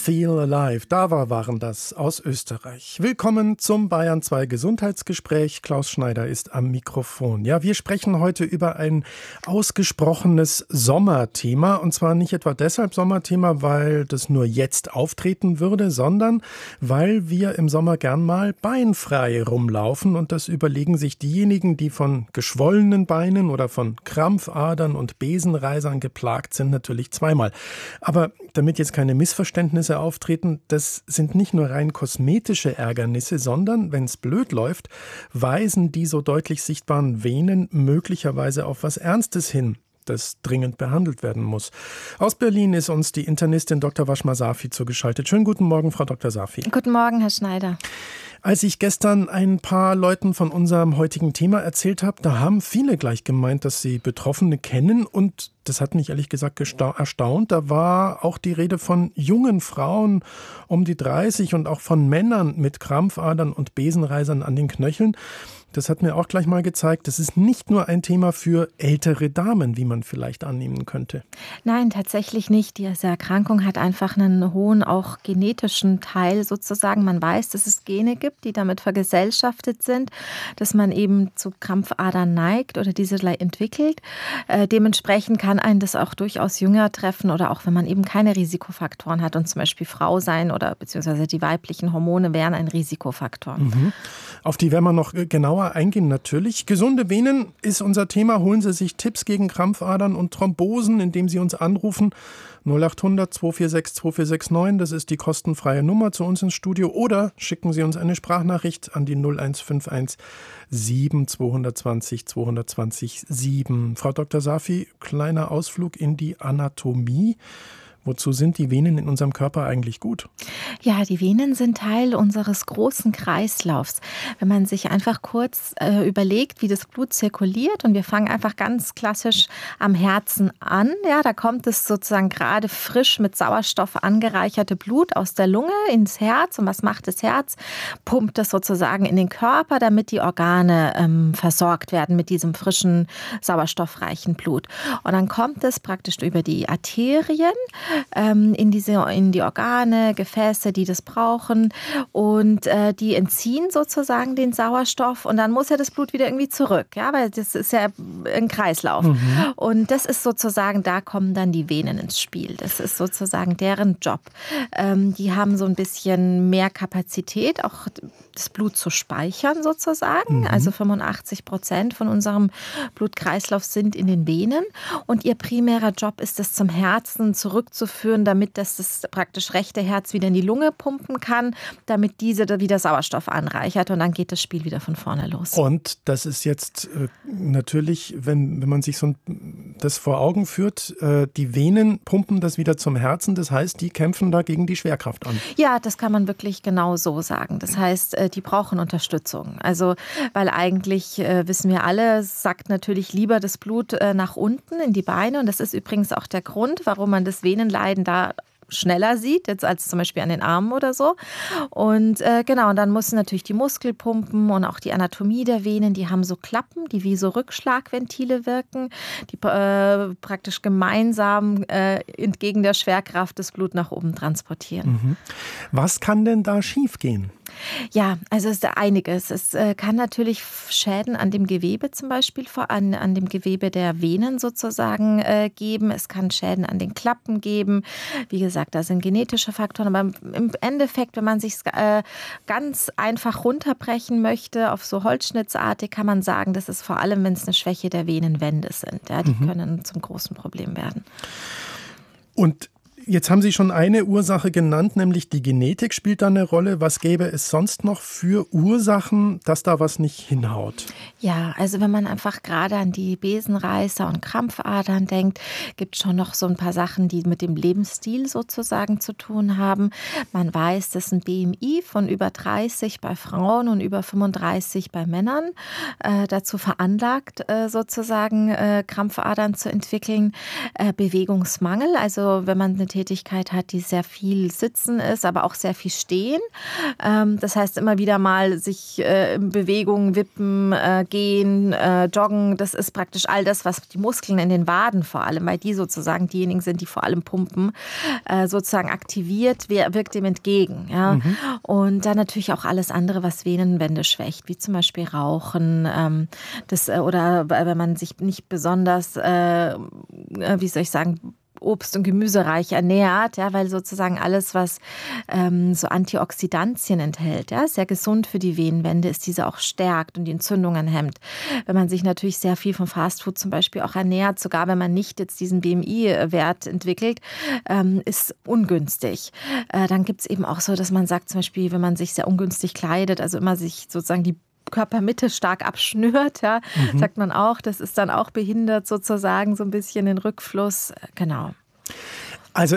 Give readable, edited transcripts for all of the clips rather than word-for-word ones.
Feel Alive. DAVA waren das aus Österreich. Willkommen zum Bayern 2 Gesundheitsgespräch. Klaus Schneider ist am Mikrofon. Ja, wir sprechen heute über ein ausgesprochenes Sommerthema. Und zwar nicht etwa deshalb Sommerthema, weil das nur jetzt auftreten würde, sondern weil wir im Sommer gern mal beinfrei rumlaufen. Und das überlegen sich diejenigen, die von geschwollenen Beinen oder von Krampfadern und Besenreisern geplagt sind, natürlich zweimal. Aber damit jetzt keine Missverständnisse auftreten, das sind nicht nur rein kosmetische Ärgernisse, sondern, wenn es blöd läuft, weisen die so deutlich sichtbaren Venen möglicherweise auf was Ernstes hin, das dringend behandelt werden muss. Aus Berlin ist uns die Internistin Dr. Washma Safi zugeschaltet. Schönen guten Morgen, Frau Dr. Safi. Guten Morgen, Herr Schneider. Als ich gestern ein paar Leuten von unserem heutigen Thema erzählt habe, da haben viele gleich gemeint, dass sie Betroffene kennen, und das hat mich ehrlich gesagt erstaunt. Da war auch die Rede von jungen Frauen um die 30 und auch von Männern mit Krampfadern und Besenreisern an den Knöcheln. Das hat mir auch gleich mal gezeigt, das ist nicht nur ein Thema für ältere Damen, wie man vielleicht annehmen könnte. Nein, tatsächlich nicht. Diese Erkrankung hat einfach einen hohen, auch genetischen Teil sozusagen. Man weiß, dass es Gene gibt, die damit vergesellschaftet sind, dass man eben zu Krampfadern neigt oder diese entwickelt. Dementsprechend kann einen das auch durchaus jünger treffen oder auch wenn man eben keine Risikofaktoren hat und zum Beispiel Frau sein oder beziehungsweise die weiblichen Hormone wären ein Risikofaktor. Mhm. Auf die werden wir noch genauer eingehen natürlich. Gesunde Venen ist unser Thema. Holen Sie sich Tipps gegen Krampfadern und Thrombosen, indem Sie uns anrufen. 0800 246 2469, das ist die kostenfreie Nummer zu uns ins Studio. Oder schicken Sie uns eine Sprachnachricht an die 0151 7 220 220 7. Frau Dr. Safi, kleiner Ausflug in die Anatomie. Wozu sind die Venen in unserem Körper eigentlich gut? Ja, die Venen sind Teil unseres großen Kreislaufs. Wenn man sich einfach kurz überlegt, wie das Blut zirkuliert, und wir fangen einfach ganz klassisch am Herzen an. Ja, da kommt es sozusagen gerade frisch mit Sauerstoff angereicherte Blut aus der Lunge ins Herz. Und was macht das Herz? Pumpt das sozusagen in den Körper, damit die Organe versorgt werden mit diesem frischen, sauerstoffreichen Blut. Und dann kommt es praktisch über die Arterien in die Organe, Gefäße, die das brauchen, und die entziehen sozusagen den Sauerstoff, und dann muss ja das Blut wieder irgendwie zurück, ja, weil das ist ja ein Kreislauf. Und das ist sozusagen, da kommen dann die Venen ins Spiel. Das ist sozusagen deren Job. Die haben so ein bisschen mehr Kapazität, auch das Blut zu speichern sozusagen. Also 85% von unserem Blutkreislauf sind in den Venen, und ihr primärer Job ist es, zum Herzen zurückzuführen, damit das praktisch rechte Herz wieder in die Lunge pumpen kann, damit diese da wieder Sauerstoff anreichert, und dann geht das Spiel wieder von vorne los. Und das ist jetzt natürlich, wenn man sich das vor Augen führt, die Venen pumpen das wieder zum Herzen, das heißt, die kämpfen da gegen die Schwerkraft an. Ja, das kann man wirklich genau so sagen. Das heißt, die brauchen Unterstützung. Also, weil eigentlich, wissen wir alle, sackt natürlich lieber das Blut nach unten in die Beine, und das ist übrigens auch der Grund, warum man das Venenleiden da schneller sieht, jetzt als zum Beispiel an den Armen oder so. Und genau, und dann müssen natürlich die Muskeln pumpen, und auch die Anatomie der Venen, die haben so Klappen, die wie so Rückschlagventile wirken, die praktisch gemeinsam entgegen der Schwerkraft das Blut nach oben transportieren. Was kann denn da schiefgehen? Ja, also es ist einiges. Es kann natürlich Schäden an dem Gewebe zum Beispiel, an dem Gewebe der Venen sozusagen geben. Es kann Schäden an den Klappen geben. Wie gesagt, da sind genetische Faktoren. Aber im Endeffekt, wenn man sich ganz einfach runterbrechen möchte, auf so holzschnittsartig, kann man sagen, das ist vor allem, wenn es eine Schwäche der Venenwände sind. Ja, die können zum großen Problem werden. Und jetzt haben Sie schon eine Ursache genannt, nämlich die Genetik spielt da eine Rolle. Was gäbe es sonst noch für Ursachen, dass da was nicht hinhaut? Ja, also wenn man einfach gerade an die Besenreißer und Krampfadern denkt, gibt es schon noch so ein paar Sachen, die mit dem Lebensstil sozusagen zu tun haben. Man weiß, dass ein BMI von über 30 bei Frauen und über 35 bei Männern dazu veranlagt, sozusagen Krampfadern zu entwickeln. Bewegungsmangel, also wenn man eine Tätigkeit hat, die sehr viel Sitzen ist, aber auch sehr viel Stehen. Das heißt, immer wieder mal sich in Bewegung wippen, gehen, joggen. Das ist praktisch all das, was die Muskeln in den Waden vor allem, weil die sozusagen diejenigen sind, die vor allem pumpen, sozusagen aktiviert, wirkt dem entgegen. Ja? Und dann natürlich auch alles andere, was Venenwände schwächt, wie zum Beispiel Rauchen, oder wenn man sich nicht besonders, Obst- und Gemüsereich ernährt, ja, weil sozusagen alles, was so Antioxidantien enthält, ja, sehr gesund für die Venenwände ist, diese auch stärkt und die Entzündungen hemmt. Wenn man sich natürlich sehr viel vom Fastfood zum Beispiel auch ernährt, sogar wenn man nicht jetzt diesen BMI-Wert entwickelt, ist ungünstig. Dann gibt es eben auch so, dass man sagt zum Beispiel, wenn man sich sehr ungünstig kleidet, also immer sich sozusagen die Körpermitte stark abschnürt, ja, sagt man auch. Das ist dann auch behindert sozusagen so ein bisschen den Rückfluss. Genau. Also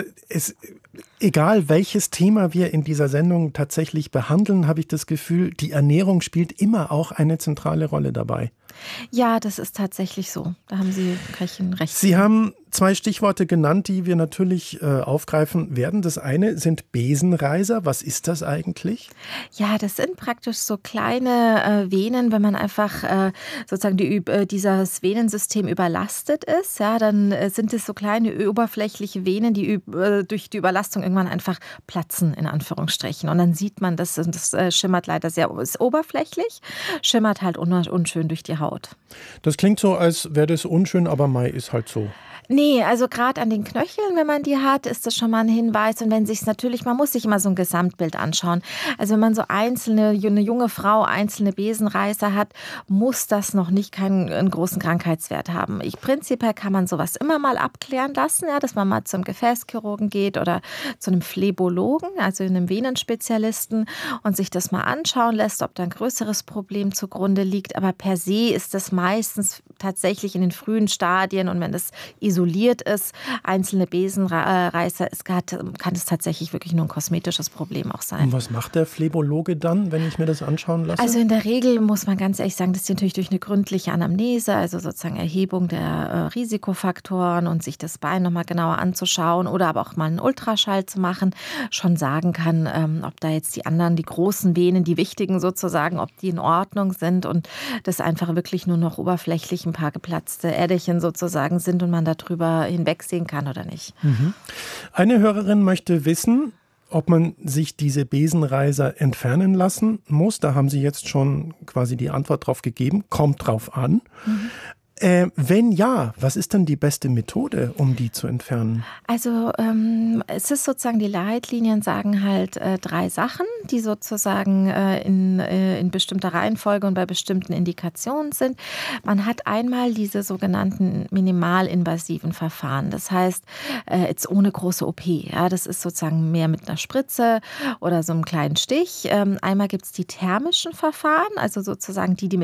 egal welches Thema wir in dieser Sendung tatsächlich behandeln, habe ich das Gefühl, die Ernährung spielt immer auch eine zentrale Rolle dabei. Ja, das ist tatsächlich so. Da haben Sie recht. Sie haben 2 Stichworte genannt, die wir natürlich aufgreifen werden. Das eine sind Besenreiser. Was ist das eigentlich? Ja, das sind praktisch so kleine Venen, wenn man einfach sozusagen dieses Venensystem überlastet ist. Ja, dann sind es so kleine oberflächliche Venen, die durch die Überlastung irgendwann einfach platzen, in Anführungsstrichen. Und dann sieht man das, und das schimmert leider ist oberflächlich, schimmert halt unschön durch die Haut. Das klingt so, als wäre das unschön, aber Mai ist halt so. Nee, also gerade an den Knöcheln, wenn man die hat, ist das schon mal ein Hinweis. Und wenn sich's natürlich, man muss sich immer so ein Gesamtbild anschauen. Also wenn man so eine junge Frau einzelne Besenreißer hat, muss das noch nicht keinen großen Krankheitswert haben. Prinzipiell kann man sowas immer mal abklären lassen, ja, dass man mal zum Gefäßchirurgen geht oder zu einem Phlebologen, also einem Venenspezialisten, und sich das mal anschauen lässt, ob da ein größeres Problem zugrunde liegt. Aber per se ist das meistens tatsächlich in den frühen Stadien, und wenn das isoliert ist, einzelne Besenreißer, kann es tatsächlich wirklich nur ein kosmetisches Problem auch sein. Und was macht der Phlebologe dann, wenn ich mir das anschauen lasse? Also in der Regel muss man ganz ehrlich sagen, das ist natürlich durch eine gründliche Anamnese, also sozusagen Erhebung der Risikofaktoren und sich das Bein nochmal genauer anzuschauen oder aber auch mal einen Ultraschall zu machen, schon sagen kann, ob da jetzt die großen Venen, die wichtigen sozusagen, ob die in Ordnung sind und das einfach wirklich nur noch oberflächlich ein paar geplatzte Äderchen sozusagen sind und man darüber hinwegsehen kann oder nicht. Eine Hörerin möchte wissen, ob man sich diese Besenreißer entfernen lassen muss. Da haben Sie jetzt schon quasi die Antwort drauf gegeben. Kommt drauf an. Wenn ja, was ist denn die beste Methode, um die zu entfernen? Also es ist sozusagen, die Leitlinien sagen halt 3 Sachen, die sozusagen in bestimmter Reihenfolge und bei bestimmten Indikationen sind. Man hat einmal diese sogenannten minimalinvasiven Verfahren. Das heißt, jetzt ohne große OP. Ja, das ist sozusagen mehr mit einer Spritze oder so einem kleinen Stich. Einmal gibt es die thermischen Verfahren, also sozusagen die